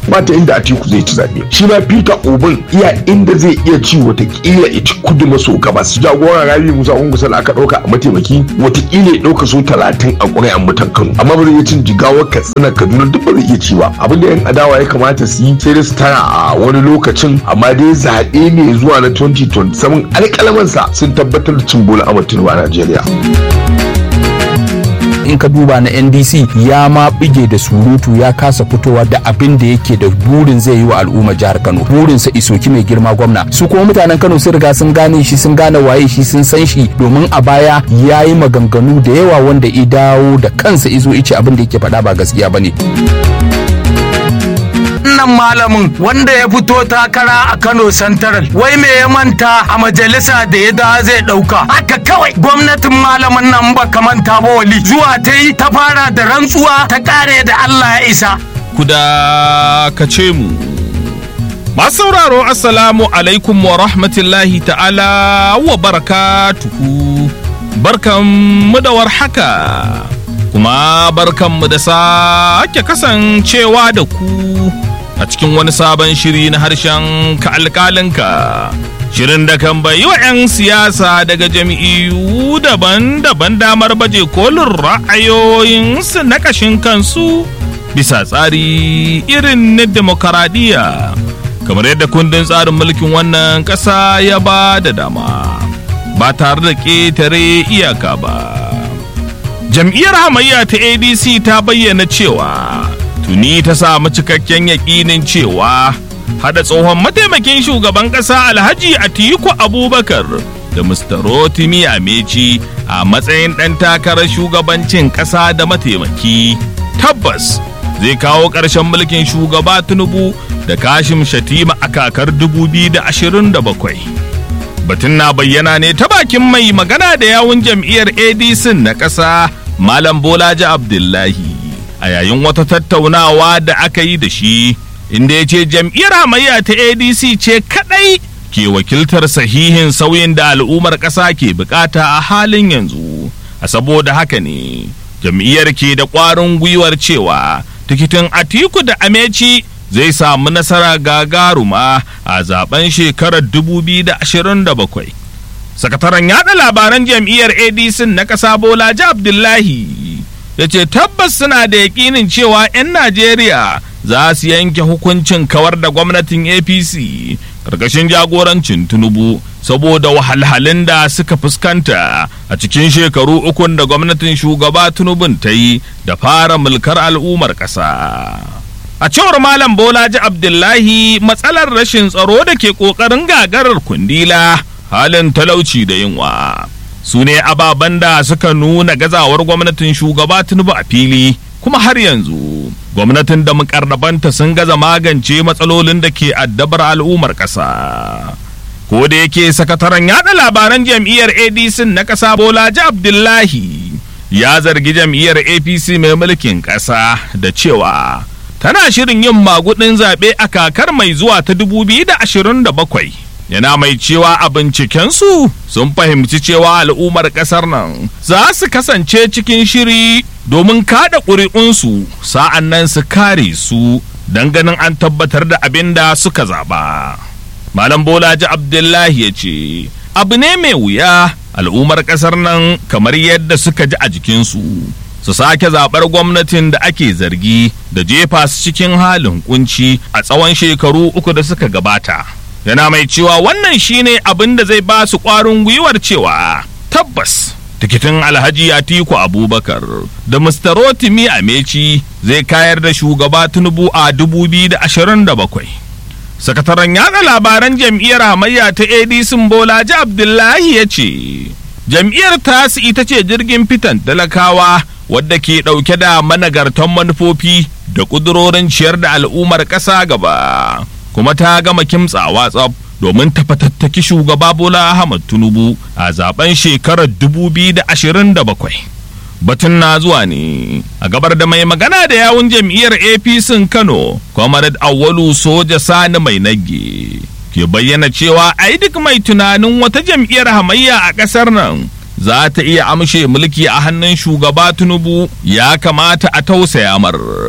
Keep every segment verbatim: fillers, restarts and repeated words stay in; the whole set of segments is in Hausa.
ba ta inda Atiku zai ci zaɓe. Shi ma Peter Obin iya inda zai iya ci watakila ya ci kudu maso gabas. Jagoran Rabi Musa Kwankwaso da aka ɗauka a mataimaki watakila ya ɗauka so talatin a ƙuri'an mutan Kano. Amma ba zai iya cin Jigawa, Katsina, Kaduna duk ba zai iya ci ba. Abin da yan adawa ya kamata su yi sai dai su tara a wani lokacin, amma dai zaɓe ne zuwa na twenty twenty-seven alƙalamansa sun tabbatar da cin Bola Ahmed Tinubu a Najeriya. In ka duba na N D C ya ma bige da surutu, ya kasa fitowa da abin da yake da burin zai yi wa al'umma jihar Kano. Burinsa isoki mai girma gwamna. Su kuma mutanen Kano sun riga sun gane shi, sun gane waye shi, sun san shi, domin a baya ya yi maganganu da yawa wanda i dawo da kansa izo ice abin da yake faɗa ba gaskiya bane. Wannan malamin wanda ya fito takara a Kano Central wai me ya manta a majalisa da ya da zai dauka haka kawai. Gwamnatin malamin nan ba ka manta ba wali, zuwa ta yi ta fara da rantsuwa ta kare da Allah ya isa. Ku dakace mu. Masu sauraro assalamu alaikum wa rahmatullahi ta'ala wa barakatuhu. Barkanmu da warhaka, kuma barkanmu da sake kasancewa da ku a cikin wani sabon shiri na harshen ka alƙalinka, shirin da kan bayi wa 'yan siyasa daga jami'u daban-daban damar baje kolin ra'ayoyinsu na ƙashin kansu bisa tsari irin na demokaradiyya, kamar yadda kundin tsarin mulkin wannan ƙasa ya ba da dama ba tare da ƙetare iyaka ba. Jam'iyyar hamayya ta A D C ta bayyana cewa tuni ta samu cikakken yaƙinin cewa hada tsohon mataimakin shugaban ƙasa Alhaji Atiku Abubakar da Mister Rotimi Amechi a matsayin ɗan takarar shugabancin ƙasa da mataimaki tabbas zai kawo ƙarshen mulkin shugaba Tinubu da Kashim Shatima a kakar dubu biyu da ashirin da bakwai. Batun na bayyana ne ta bakin mai magana da yawun jam'iyyar A D C na ƙasa Malam Bolaji Abdullahi a yayin wata tattaunawa da aka yi da shi, inda ya ce jam'iyyar hamayya ta A D C ce kadai ke wakiltar sahihin sauyin da al'ummar ƙasa ke bukata a halin yanzu. A saboda haka ne jam'iyyar ke da ƙwarin gwiwar cewa tikitin Atiku da Amechi zai samu nasara gagaruma a zaben shekarar dubu biyu da ashirin da bakwai. Sakataren yada labaran jam'iyyar A D C na ƙasa Bolaji Abdullahi ya ce tabbas suna da yakinin cewa 'yan Najeriya za su yanke hukuncin kawar da gwamnatin A P C ƙarƙashin jagorancin Tinubu saboda wahalhalun da suka fuskanta a cikin shekaru ukun da gwamnatin shugaba Tinubun ta yi da fara mulkar al'ummar ƙasa. A cewar Malam Bolaji Abdullahi, matsalar rashin tsaro da ke ƙoƙarin gagarar kundila, halin talauci da yunwa su ne ababen da suka nuna gazawar gwamnatin shugaba Tinubu a fili, kuma har yanzu gwamnatin da mukarrabanta sun gaza magance matsalolin da ke addabar al'ummar ƙasa. Ko da yake sakataren yada labaran jam'iyyar A D C na ƙasa Bolaji Abdullahi ya zargi jam'iyyar A P C mai mulkin ƙasa da cewa tana shirin yin magudin zaɓe a kakar mai zuwa ta dubu biyu da ashirin da bakwai. Yana mai cewa a bincikensu sun fahimci cewa al'ummar ƙasar nan za su kasance cikin shiri domin kada ƙuri'unsu sa'an nan su kare su don ganin an tabbatar da abin da suka zaɓa. Malam Bolaji Abdullahi ya ce abu ne mai wuya al'ummar ƙasar nan kamar yadda suka ji a jikinsu su sake zaɓar gwamnatin da ake zargi da jefa su cikin halin kunci a tsawon shekaru uku da suka gabata. Yana mai cewa wannan shine abin da zai ba su ƙwarin gwiwar cewa tabbas tikitin Alhaji Atiku Abubakar da Mister Rotimi Amechi zai kayar da shugaba Tinubu a dubu biyu da ashirin da bakwai. Sakataren yada labaran jam'iyyar hamayya ta A D C Bolaji Abdullahi ya ce jam'iyyar tasu ita ce jirgin fitan talakawa wadda ke ɗauke da managartan manufofi da ƙudurorin ciyar da al'ummar ƙasa gaba, kuma ta gama kimtsawa tsaf domin ta fatattaki shugaba Bola Ahmed Tinubu a zaben shekarar dubu biyu da ashirin da bakwai. Batun na zuwa ne a gabar da mai magana da yawun jam'iyyar A P C Kano, Comrade Awwalu Soja Sani Mai Nage, ke bayyana cewa ai duk mai tunanin wata jam'iyyar hamayya a ƙasar nan za ta iya amshe mulki a hannun shugaba Tinubu ya kamata a tausaya mar,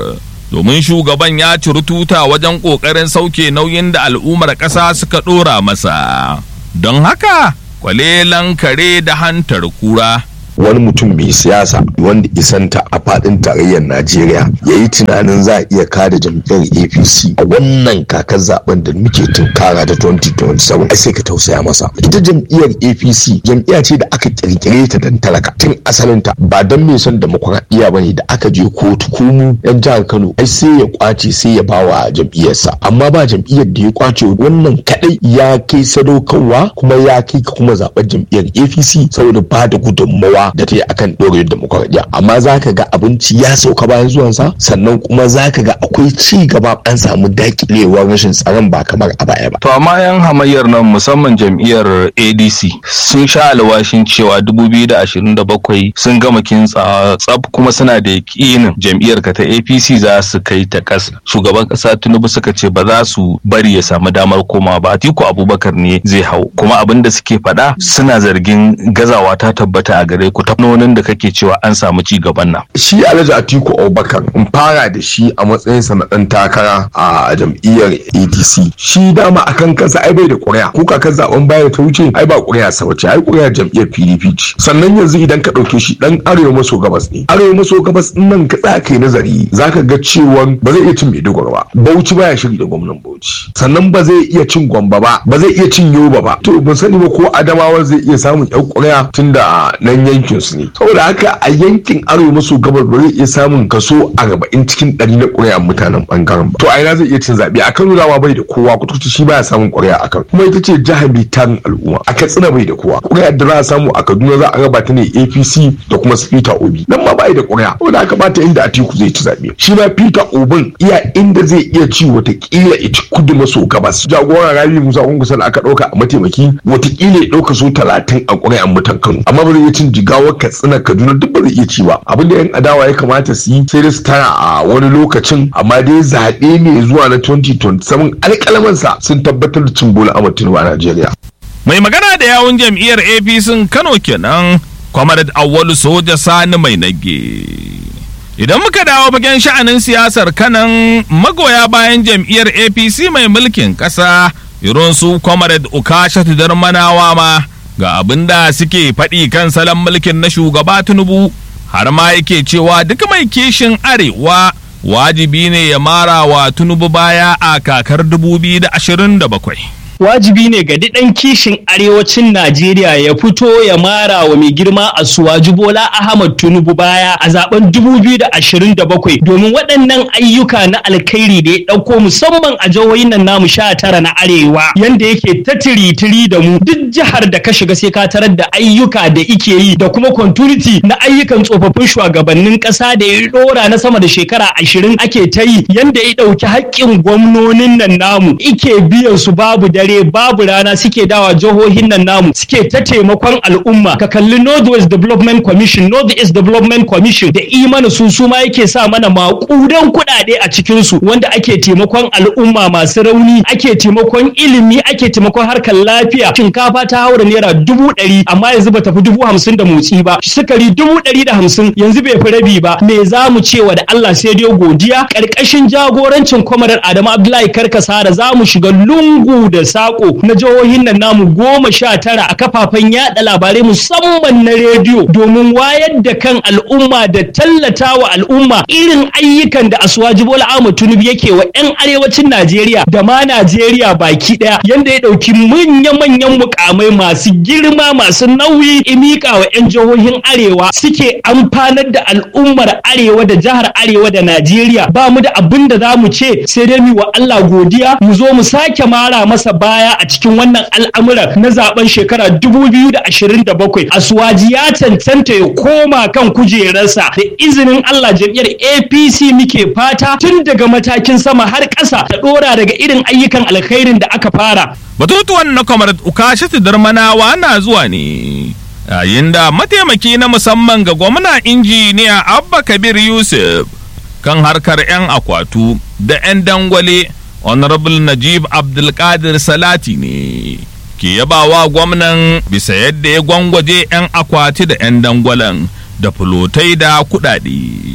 domin shugaban ya ciri tuta wajen ƙoƙarin sauke nauyin da al'ummar ƙasa suka ɗora masa. Don haka, kwalelan kare da hantar kura. wani mutum mai siyasa wanda isanta a fadin tarayyar Najeriya ya yi tunanin za a iya kada jam'iyyar A P C a wannan kakar zaben da muke tunkara ta twenty twenty-seven ai sai ka tausaya masa. Ita jam'iyyar A P C jam'iyya ce da aka kirkire ta dan talaka tun asalinta ba dan mai son demokradiyya bane da aka je kotu komu yan jihar Kano ai sai ya kwace sai ya bawa jam'iyyarsa amma ba jam'iyyar da ya kwace wannan kadai ya kai sadaukarwa kuma ya kai ka kuma zaben jam'iyyar A P C saboda ba da gudunmawa da ta yi akan ɗorewar demokradiyya amma za ka ga abinci ya sauka bayan zuwansa sannan kuma za ka ga akwai ci gaba an samu dakilewar rashin tsaron ba kamar a baya ba. To amma yan hamayyar nan musamman jam'iyyar A D C sun sha alwashin cewa dubu biyu da ashirin da bakwai sun gama kintsa tsaf kuma suna da yakinin jam'iyyar ka ta A P C za su kai ta ƙasa. Shugaban ƙasa Tinubu suka ce ba za su bari ya samu damar koma ba. Atiku Abubakar ne zai hau kuma abin da suke faɗa suna zargin gazawa ta tabbata a gare ku tafnonin da kake cewa an samu ci gaban nan. Shi Alhaji Atiku Abubakar in fara da shi a matsayin sa na dan takara a jam'iyyar A D C. Shi dama akan kansa ai bai da ƙuri'a. Ko kakan zaben baya ta wuce ai ba ƙuri'a sa wace ai ƙuri'a jam'iyyar P D P ce. Sannan yanzu idan ka ɗauke shi dan arewa maso gabas ne. Arewa maso gabas din nan ka tsaya kai nazari zaka ga cewa ba zai iya cin Maiduguri ba. Bauchi baya shiri da gwamnan Bauchi. Sannan ba zai iya cin Gombe ba, ba zai iya cin Yobe ba. To ban sani ba ko Adamawa zai iya samun ƴan ƙuri'a tunda nan yankin su ne. Saboda haka a yankin arewa maso gabas ba zai iya samun kaso arba'in cikin ɗari na ƙuri'a mutanen bangaren ba. To a ina zai iya cin zaɓe a Kano dama bai da kowa kututu shi baya samun ƙuri'a a Kano. Kuma ita ce jihar mai tarin al'umma. A Katsina bai da kowa. Ƙuri'ar da za a samu a Kaduna za a raba ta ne A P C da kuma su Peter Obi. Nan ma bai da ƙuri'a. Saboda haka ba ta inda Atiku zai ci zaɓe. Shi ma Peter Obin iya inda zai iya ci watakila ya ci kudu maso gabas. Jagoran Rabi Musa Kwankwaso da aka ɗauka a mataimaki watakila ya ɗauka so talatin a ƙuri'an mutan Kano. Amma ba zai iya cin Jigawa Katsina Kaduna duk ba zai iya ci ba. Abin da yan adawa ya kamata su yi sai da su tara a wani lokacin amma dai zaɓe ne zuwa na twenty twenty-seven alƙalamansa sun tabbatar da cin Bola Ahmed Tinubu a Najeriya. Mai magana da yawun jam'iyyar A P C Kano kenan Comrade Awwalu Soja Sani Mai Nage. Idan muka dawo bagen sha'anin siyasar kanan magoya bayan jam'iyyar A P C mai mulkin ƙasa irin su Comrade Ukashatu Darmanawa ma ga abin da suke faɗi kan salon mulkin na shugaba Tinubu har ma yake cewa duk mai kishin arewa wajibi ne ya mara wa Tinubu baya a kakar dubu biyu da ashirin da bakwai. Wajibi ne ga ɗan kishin arewacin Najeriya ya fito ya mara wa mai girma Asuwaju Bola Ahmad Tinubu baya a zaben dubu biyu da ashirin da bakwai domin waɗannan ayyuka na alkhairi da ya ɗauko musamman a jihohin nan namu sha tara na arewa yanda yake ta tiri-tiri da mu duk jihar da ka shiga sai ka tarar da ayyuka da ike yi da kuma continuity na ayyukan tsofaffin shugabannin ƙasa da ya ɗora na sama da shekara ashirin ake ta yi yanda ya ɗauki haƙƙin gwamnonin nan namu ike biyan su babu dare babu rana suke dawa jihohin nan namu suke ta taimakon al'umma ka kalli Northwest Development Commission Northeast Development Commission da imana su su ma yake sa mana maƙudan kuɗaɗe a cikin su wanda ake taimakon al'umma masu rauni ake taimakon ilimi ake taimakon harkar lafiya shinkafa ta haura naira dubu ɗari amma yanzu bata fi dubu hamsin da motsi ba sukari dubu ɗari da hamsin yanzu bai fi rabi ba me za mu cewa da Allah sai dai godiya ƙarƙashin jagorancin kwamarar Adamu Abdullahi Karkasara za mu shiga lungu da sako na jihohin nan namu goma sha tara a kafafen yada labarai musamman na rediyo domin wayar da kan al'umma da tallata wa al'umma irin ayyukan da Asuwaji Bola Ahmed Tinubu yake wa 'yan arewacin Najeriya da ma Najeriya baki daya yanda ya dauki manya-manyan mukamai masu girma masu nauyi imika wa 'yan jihohin arewa suke amfanar da al'ummar arewa da jihar arewa da Najeriya ba mu da abin da za mu ce sai dai mu wa Allah godiya mu zo mu sake mara masa baya a cikin wannan al'amuran na zaben shekara dubu biyu da ashirin da bakwai Asuwaji ya cancanta ya koma kan kujerarsa da izinin Allah jam'iyyar A P C muke fata tun daga matakin sama har ƙasa ta ɗora daga irin ayyukan alkhairin da aka fara. Batutuwan na Comrade Ukashatu Darmanawa na zuwa ne yayin da mataimaki na musamman ga gwamna injiniya Abba Kabir Yusuf kan harkar 'yan akwatu da 'yan dangwale Honorable Najib Abdulkadir Salati ne ke yabawa gwamnan bisa yadda ya gwangwaje 'yan akwati da 'yan dangwalen da fulotai da kuɗaɗe.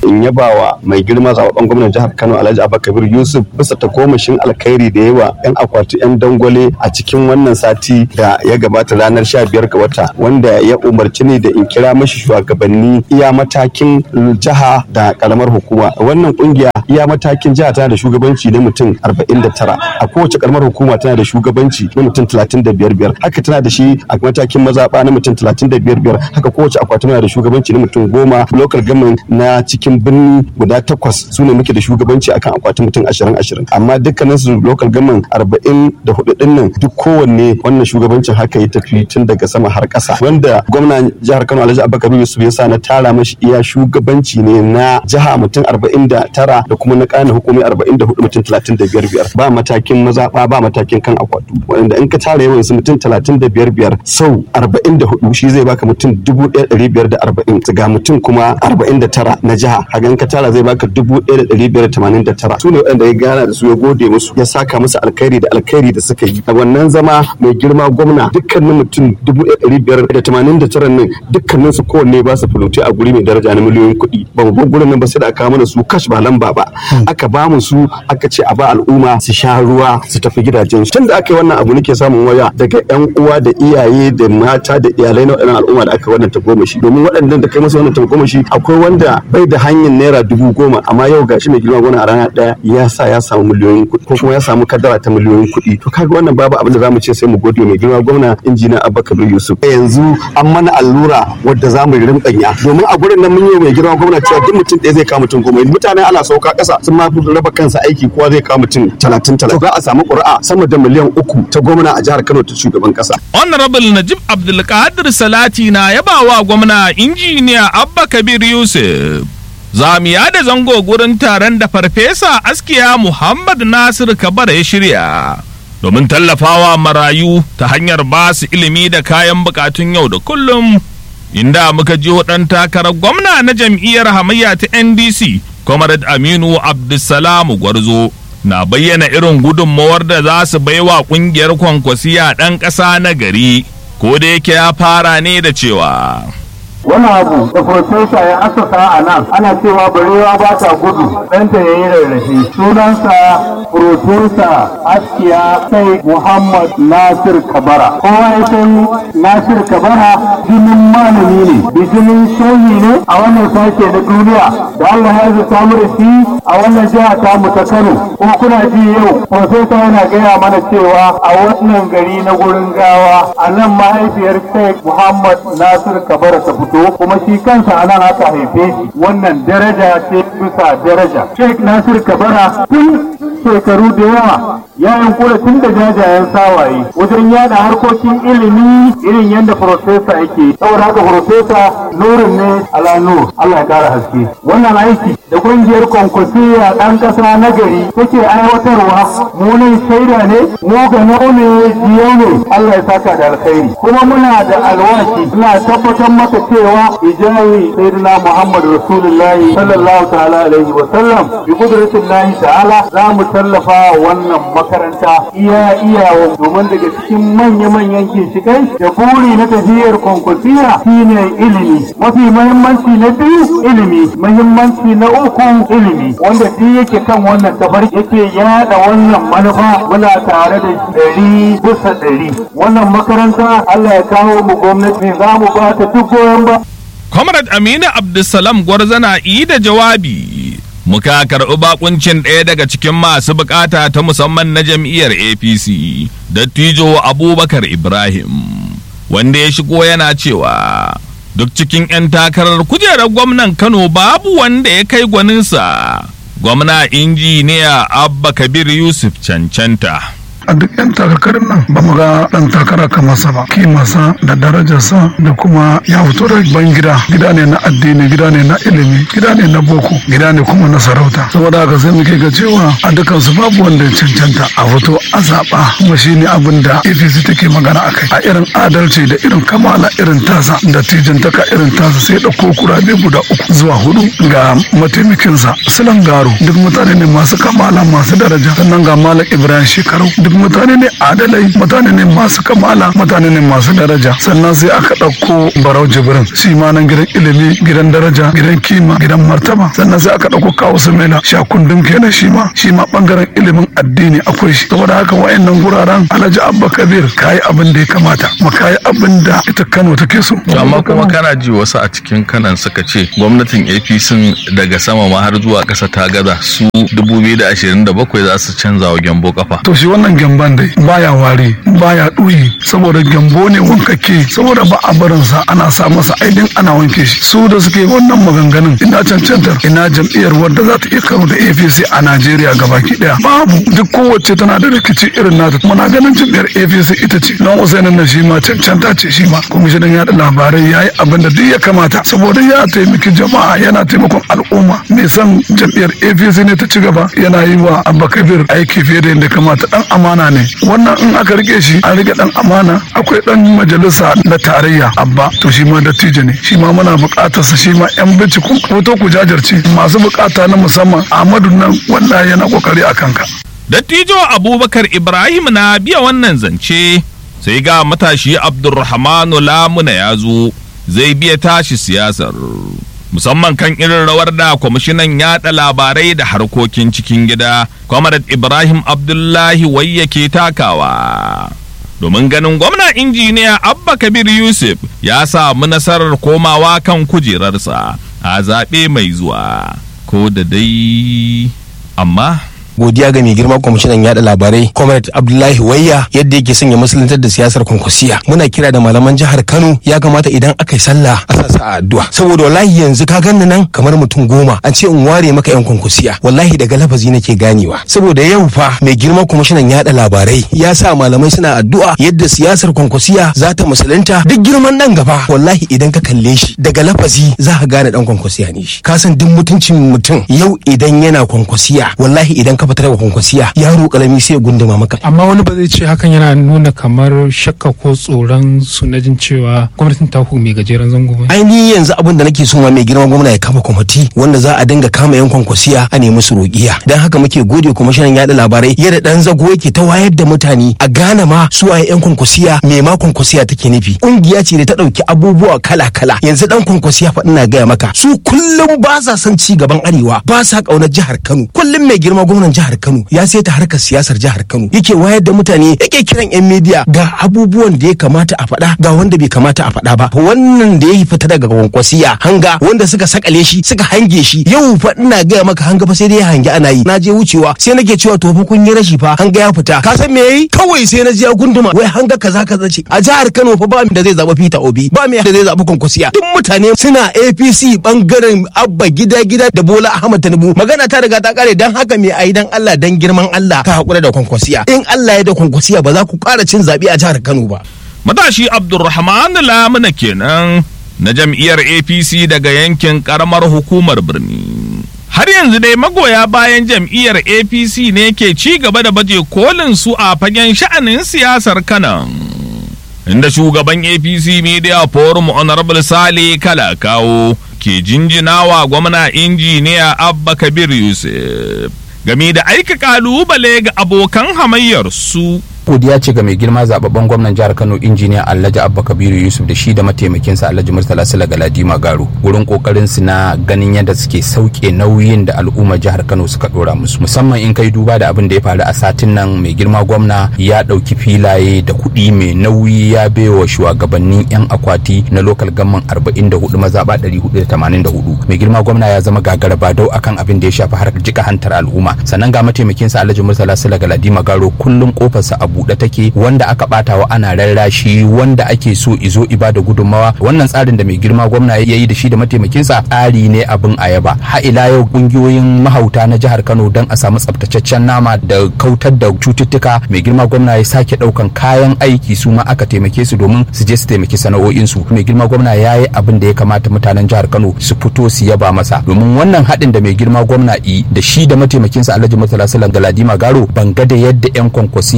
in yaba wa mai girma zababben gwamnan jihar Kano Alhaji Abba Kabir Yusuf bisa tagomashin alkhairi da yawa yan akwati yan dangwale a cikin wannan sati da ya gabata ranar sha biyar ga wata, wanda ya umarci ne da in kira mashi shugabanni iya matakin jiha da karamar hukuma. Wannan kungiya iya matakin jiha tana da shugabanci na mutum arba'in da tara, a kowace karamar hukuma tana da shugabanci na mutum talatin da biyar biyar, haka tana da shi a matakin mazaba na mutum talatin da biyar biyar, haka kowace akwati tana da shugabanci na mutum goma. Local government na cikin birni guda takwas su ne muke da shugabanci akan akwatin mutum ashirin ashirin, amma dukkanin su local government arba'in da hudu din nan duk kowanne wannan shugabancin haka ya tafi tun daga sama har ƙasa, wanda gwamnan jihar Kano Alhaji Abba Kabir Yusuf ya sa na tara mashi iya shugabanci ne na jiha mutum arba'in da tara da kuma na ƙananan hukumomi arba'in da hudu mutum talatin da biyar biyar, ba matakin mazaɓa ba matakin kan akwatu, wanda in ka tara yawan su mutum talatin da biyar biyar sau arba'in da hudu shi zai baka mutum dubu ɗaya ɗari biyar da arba'in, ga mutum kuma arba'in da tara na jiha, haga in ka tara zai baka dubu ɗaya da ɗari biyar da tamanin da tara. Su ne waɗanda ya gana da su ya gode musu ya saka musu alkhairi da alkhairi da suka yi a wannan zama mai girma gwamna. Dukkanin mutum dubu ɗaya ɗari biyar da tamanin da tara nan dukkanin su kowanne ba su fuloti a guri mai daraja na miliyoyin kuɗi, ba mu bar gurin nan ba sai da aka mana su kash ba lamba ba, aka ba mu su aka ce a ba al'umma su sha ruwa su tafi gidajen su. Tun da aka yi wannan abu nake samun waya daga yan uwa da iyaye da mata da iyalai na waɗannan al'umma da aka wannan tagomashi, domin waɗannan da kai masa wannan tagomashi akwai wanda bai da hanyar naira dubu goma amma yau gashi mai girma gwamna a rana ɗaya ya sa ya samu miliyoyin kuɗi ko kuma ya samu kadara ta miliyoyin kuɗi. To kaga wannan babu abin da zamu ce sai mu gode mai girma gwamna injiniya Abba Kabir Yusuf. Yanzu an mana allura wadda za mu rimƙanya, domin a gurin nan mun yi mai girma gwamna cewa duk mutum ɗaya zai kawo mutum goma, mutane ana sauka ƙasa sun ma raba kansa aiki kowa zai kawo mutum talatin talatin. Za a samu ƙuri'a sama da miliyan uku ta gwamna a jihar Kano ta shugaban ƙasa. Honorable Najib Abdulkadir Salati na yabawa gwamna injiniya Abba Kabir Yusuf. Zamiya da zango gurin taron da farfesa askiya Muhammad Nasir Kabara ya shirya domin tallafawa marayu ta hanyar ba su ilimi da kayan bukatun yau da kullum, inda muka ji ɗan takarar gwamna na jam'iyyar hamayya ta N D C Comrade Aminu Abdulsalam Gwarzo na bayyana irin gudunmawar da za su baiwa kungiyar kwankwasiya ɗan ƙasa na gari, ko da yake ya fara ne da cewa wani abu da profesa ya asasa a nan ana cewa barewa ba ta gudu ɗanta ya yi rarrafe. Sunansa profesa askiya sai Muhammad Nasir Kabara. Kowa ya san Nasir Kabara jinin malami ne, bijinin shehi ne a wannan sashe na duniya da Allah ya zata mu da shi a wannan jiha ta mu ta Kano. Ko kuna ji yau profesa yana gaya mana cewa a wannan gari na gurin gawa a nan mahaifiyar sai Muhammad Nasir Kabara ta fito, kuma shi kansa a nan aka haife shi. Wannan daraja ce bisa daraja. Sheikh Nasir Kabara tun shekaru da yawa ya yankura tun da jajayen sawaye wajen yada harkokin ilimi irin yadda profesa yake. Saboda haka profesa nurin ne ala nur, Allah ya kara haske. Wannan aiki da kungiyar kwankwasiya ɗan ƙasa na gari take aiwatarwa mu ne shaida ne, mu ga ne jiyo ne. Allah ya saka da alkhairi, kuma muna da alwashi ina tabbatar maka cewa ijayi sayyidina Muhammad Rasulullahi sallallahu ta'ala alaihi wa sallam bi qudratillahi ta'ala za mu tallafa wannan makaranta iya iyawa, domin daga cikin manya-manyan ginshikai da buri na tafiyar kwankwasiya shine ilimi. Mafi muhimmanci na biyu ilimi, muhimmanci na uku ilimi, wanda duk yake kan wannan tafarki yake yada wannan manufa muna tare da ɗari bisa ɗari. Wannan makaranta Allah ya kawo mu gwamnati za mu ba ta duk goyon ba. Comrade Aminu Abdulsalam Gwarzana yi da jawabi. Muka karɓi bakuncin ɗaya daga cikin masu bukata ta musamman na jam'iyyar A P C, Dattijo Abubakar Ibrahim, wanda ya shigo yana cewa duk cikin 'yan takarar kujerar gwamnan Kano babu wanda ya kai gwaninsa gwamna injiniya Abba Kabir Yusuf cancanta. a duk yan takarkarin nan ba mu ga dan takara kamar sa ba, kimarsa da darajarsa da kuma ya fito da ban gida gida ne na addini, gida ne na ilimi, gida ne na boko, gida ne kuma na sarauta. Saboda haka sai muke ga cewa a dukkan su babu wanda ya cancanta a fito a zaɓa, kuma shine abin da A P C take magana a kai, a irin adalci da irin kamala irin tasa da tijantaka irin tasa sai ɗauko kurabe guda uku zuwa hudu ga mataimakinsa Sulan Garo, duk mutane ne masu kamala masu daraja, sannan ga Malam Ibrahim Shekaru, duk mutane ne adalai, mutane ne masu kamala, mutane ne masu daraja. Sannan sai aka ɗauko Barau Jibrin, shi ma nan gidan ilimi, gidan daraja, gidan kima, gidan martaba. Sannan sai aka ɗauko Kawu Sumaila, shakundum kenan shi ma, shi ma ɓangaren ilimin addini akwai shi. Saboda haka wa'annan guraren Alhaji Abba Kabir kayi abin da ya kamata, mu kayi abin da ita Kano take so. Amma kuma kana ji wasu a cikin kanan suka ce gwamnatin A P C daga sama ma har zuwa ƙasa ta gaza, su dubu biyu da ashirin da bakwai za su canza wa gyambo kafa. To shi wannan gyamban dai baya wari, baya ɗuyi, saboda gyambo ne wankake, saboda ba a barin sa ana sa masa aidin ana wanke shi. Su da suke wannan maganganun ina cancantar ina jam'iyyar wadda za ta iya karo da A P C a Najeriya gabaki daya. Babu, duk kowace tana da rikici irin nata. Muna ganin jam'iyyar A P C ita ce. Don Usainin na shi ma cancanta ce shi ma. Kwamishinan yaɗa labarai ya yi abin da duk ya kamata, saboda ya taimaki jama'a, yana taimakon al'umma. Mai son jam'iyyar A P C ne ta ci gaba, yana yi wa Abba Kabir aiki fiye da yadda kamata. Dan amana ne wannan, in aka rike shi an rike dan amana. Akwai dan majalisa na tarayya Abba, to shi ma dattijo ne, shi ma muna buƙatar sa, shi ma yan bici kun fito ku jajirce masu buƙata na musamman. Ahmadu nan wallahi yana kokari a kanka. Dattijo Abubakar Ibrahim na biya wannan zance, sai ga matashi Abdulrahmanu Lamuna ya zo zai biya tashi siyasar, musamman kan irin rawar da kwamishinan yaɗa labarai da harkokin cikin gida Comrade Ibrahim Abdullahi wai yake takawa. Domin ganin gwamna injiniya Abba Kabir Yusuf ya samu nasarar komawa kan kujerarsa a zaɓe mai zuwa, ko da dai amma godiya ga mai girma kwamishinan yada labarai Comrade Abdullahi Wayya yadda yake sanya musuluntar da siyasar kwankwasiya. Muna kira da malaman jihar Kano, ya kamata idan aka yi sallah a sa sa addu'a, saboda wallahi yanzu ka ganni nan kamar mutum goma an ce in ware maka yan kwankwasiya, wallahi daga lafazi nake ganewa. Saboda yau fa mai girma kwamishinan yada labarai ya sa malamai suna addu'a yadda siyasar kwankwasiya za ta musulunta. Duk girman nan gaba wallahi idan ka kalle shi daga lafazi za ka gane dan kwankwasiya ne shi. Ka san duk mutuncin mutum yau idan yana kwankwasiya, wallahi idan ka fitar da kwankwasiya yaro kalami sai ya gunduma maka. Amma wani ba zai ce hakan yana nuna kamar shakka ko tsoron su na jin cewa gwamnatin ta mai gajeren zango ba. Ai ni yanzu abin da nake so ma mai girma gwamna ya kama kwamiti wanda za a dinga kama yan kwankwasiya a nemi su roƙiya. Dan haka muke gode kwamishinan yaɗa labarai yadda dan zago yake ta wayar da mutane a gane ma su waye yan kwankwasiya, me ma kwankwasiya take nufi. Kungiya ce da ta dauki abubuwa kala kala. Yanzu dan kwankwasiya fa ina gaya maka su kullum ba sa son ci gaban arewa, ba sa kaunar jihar Kano. Kullum mai girma gwamnan jihar Kano ya sai ta harkar siyasar jihar Kano, yake wayar da mutane, yake kiran yan media ga abubuwan da ya kamata a faɗa ga wanda bai kamata a faɗa ba. Wannan da ya fita daga kwankwasiya hanga wanda suka sakale shi suka hange shi, yau fa ina gaya maka hanga fa sai dai ya hange ana yi. Na je wucewa sai nake cewa to fa kun yi rashi fa, hanga ya fita. Ka san me yayi? Kawai sai na je ya gunduma wai hanga kaza kaza ce. A jihar Kano fa ba da zai zaba Peter Obi, ba mai da zai zaba kwankwasiya. Duk mutane suna A P C bangaren Abba gida gida da Bola Ahmed Tinubu. Magana ta riga ta kare, dan haka me ayi dan Allah dan girman Allah ka hakura da kwankwasiya. In Allah ya da kwankwasiya ba za ku ƙara cin zaɓe a jihar Kano ba. Matashi Abdulrahman Lamuna kenan na jam'iyyar A P C daga yankin karamar hukumar birni. Har yanzu dai magoya bayan jam'iyyar A P C ne ke ci gaba da baje kolin su a fagen sha'anin siyasar Kano, inda shugaban A P C Media Forum Honorable Sale Kalakawo ke jinjinawa gwamna injiniya Abba Kabir Yusuf game da aika kalubale ga abokan hamayyar su. godiya ce ga mai girma zababben gwamnan jihar Kano injiniya Alhaji Abba Kabiru Yusuf da shi da mataimakinsa Alhaji Murtala Sula Galadima Garo gurin kokarin su na ganin yadda suke sauke nauyin da al'ummar jihar Kano suka dora musu, musamman in kai duba da abin da ya faru a satin nan. Mai girma gwamna ya dauki filaye da kuɗi mai nauyi ya baiwa shugabannin yan akwati na local government arba'in da hudu mazaba ɗari hudu da tamanin da hudu. Mai girma gwamna ya zama gagara badau akan abin da ya shafi harkar jika hantar al'umma. Sannan ga mataimakinsa Alhaji Murtala Sula Galadima Garo kullum kofarsa a buɗe take, wanda aka batawa ana rarrashi, wanda ake so izo ibada gudunmawa. Wannan tsarin da mai girma gwamna ya yi da shi da mataimakinsa tsari ne abin ayaba. Ha ila yau kungiyoyin mahauta na jihar Kano don a samu tsaftataccen nama da kautar da cututtuka, mai girma gwamna ya sake daukan kayan aiki su ma aka taimake su domin su je su taimaki sana'o'insu. Mai girma gwamna ya yi abin da ya kamata mutanen jihar Kano su fito su yaba masa, domin wannan haɗin da mai girma gwamna yi da shi da mataimakinsa Alhaji Murtala Sula Galadima Garo ban ga da yadda yan kwankwasiya da jam'iyyar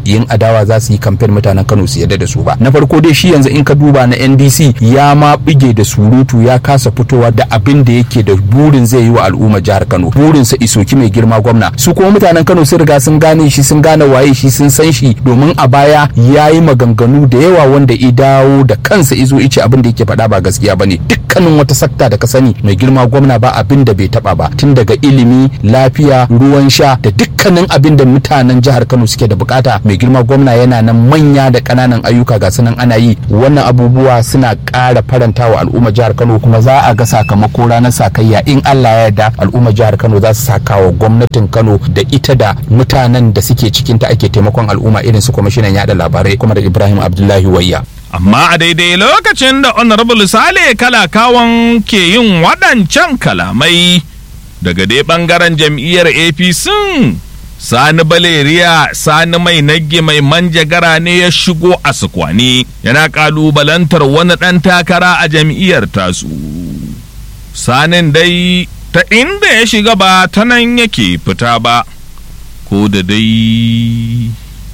jam'iyyun adawa za su yi kamfen mutanen Kano su yadda da su ba. Na farko dai shi yanzu in ka duba na N D C ya ma bige da surutu ya kasa fitowa da abin da yake da burin zai yi wa al'umma jihar Kano. Burinsa isoki mai girma gwamna. Su kuma mutanen Kano sun riga sun gane shi, sun gane waye shi, sun san shi, domin a baya ya yi maganganu da yawa wanda i dawo da kansa izo ice abin da yake faɗa ba gaskiya bane. Dukkanin wata sakta da ka sani mai girma gwamna ba abin da bai taba ba, tun daga ilimi, lafiya, ruwan sha da dukkanin abin da mutanen jihar Kano suke da bukata. Mai girma gwamna yana nan manya da ƙananan ayyuka ga sunan ana yi. Wannan abubuwa suna ƙara faranta wa al'umma jihar Kano, kuma za a ga sakamako ranar sakayya in Allah ya yarda. Al'umma jihar Kano za su saka wa gwamnatin Kano da ita da mutanen da suke cikin ta ake taimakon al'umma irin su kwamishinan yada labarai kuma da Ibrahim Abdullahi Wayya. Amma a daidai lokacin da Honorable Sale Kalakawan ke yin waɗancan kalamai daga dai ɓangaren jam'iyyar A P C, Sani Baleriya Sani Mai Nagge mai manjagara ne ya shigo a Sukwani yana ƙalubalantar wani ɗan takara a jam'iyyar tasu. Sanin dai ta inda ya shiga ba ta nan yake fita ba, ko da dai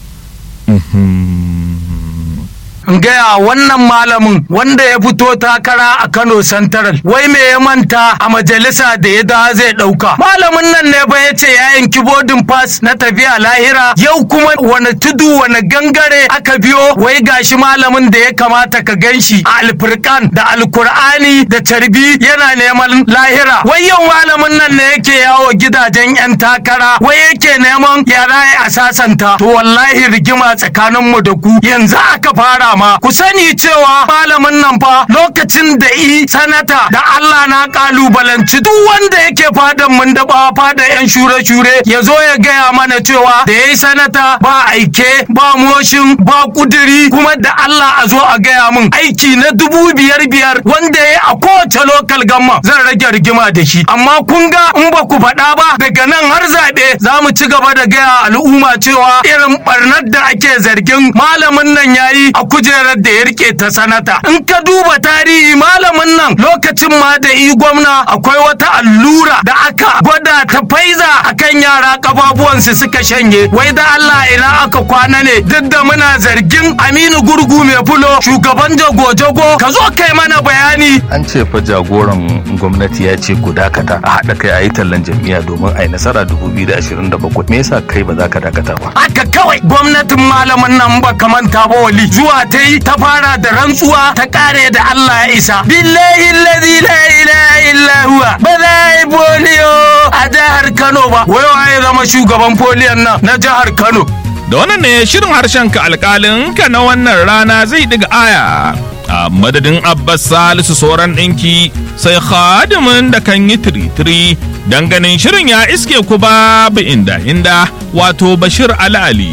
gaya wannan malamin wanda ya fito takara a Kano Central wai me ya manta a majalisa da ya da zai dauka. Malamin nan ne ba ya ce ya yanki boarding pass na tafiya lahira, yau kuma wani tudu wani gangare aka biyo wai gashi malamin da ya kamata ka ganshi a alfurkan da alkur'ani da tarbi yana neman lahira. Wai yau malamin nan ne yake yawo gidajen yan takara wai yake neman yara a sasanta. To wallahi rigima tsakaninmu da ku yanzu aka fara ma. Ku sani cewa malamin nan fa lokacin da i sanata da Allah na kalubalanci duk wanda yake fadan mun da ba fada yan shure-shure ya zo ya gaya mana cewa da yayi sanata ba aike ba moshin ba kuduri, kuma da Allah a zo a gaya min aiki na dubu biyar biyar wanda ya a kowace lokal gamma zan rage rigima da shi. Amma kun ga in ba ku faɗa ba daga nan har zaɓe za mu ci gaba da gaya al'umma cewa irin barnar da ake zargin malamin nan yayi a kujerar da ya rike ta sanata. In ka duba tarihi malamin nan lokacin ma da i gwamna akwai wata allura da aka gwada ta faiza akan yara kafafuwansu suka shanye. Wai da Allah ina aka kwana ne duk da muna zargin Aminu Gurgu mai fulo shugaban jago-jago ka zo kai mana bayani. An ce fa jagoran gwamnati ya ce ku dakata a haɗa kai a yi tallan jam'iyya domin a yi nasara dubu biyu da ashirin da bakwai. Me yasa kai ba za ka dakata ba? Haka kawai gwamnatin malamin nan ba kamanta ba wali zuwa ta yi ta fara da rantsuwa ta kare da Allah ya isa. Billahi alladhi la ilaha illa huwa ba za yi polio a jihar Kano ba. Wai waye zama shugaban poliyon nan na jihar Kano? Da wannan ne shirin harshen ka alƙalin ka na wannan rana zai diga aya. A madadin Abbas Salisu sauran ɗinki sai khadimin da kan yi tiri-tiri dan ganin shirin ya iske ku babu inda inda wato Bashir Ali.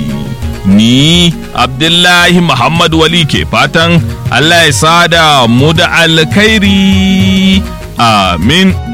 Ni Abdullahi Muhammad Wali ke fatan Allah ya sada mu da alkhairi. Amin.